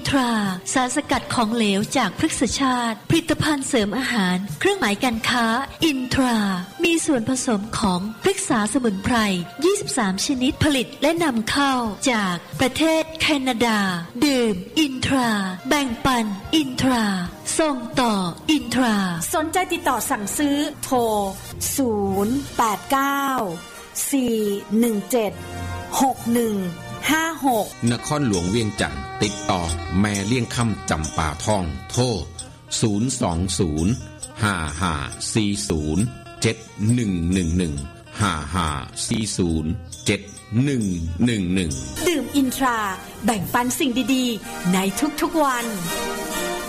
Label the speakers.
Speaker 1: ทราสารสกัดของเหลวจากพฤกษชาติผลิตภัณฑ์เสริมอาหารเครื่องหมายการค้าอินทรามีส่วนผสมของพฤกษาสมุนไพร23ชนิดผลิตและนำเข้าจากประเทศแคนาดาดื่มอินทราแบ่งปันอินทราส่งต่ออินทรา
Speaker 2: สนใจติดต่อสั่งซื้อโทร089-417-6156
Speaker 3: นครหลวงเวียงจันทร์ติดต่อแม่เลี้ยงค่ำจำปาทองโทร
Speaker 2: 020-5540-7111 5540-7111 ดื่มอินทราแบ่งปันสิ่งดีๆในทุกๆวัน